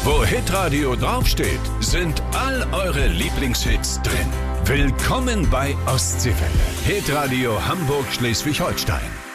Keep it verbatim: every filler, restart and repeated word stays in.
Wo Hitradio draufsteht, sind all eure Lieblingshits drin. Willkommen bei Ostseewelle. Hitradio Hamburg-Schleswig-Holstein.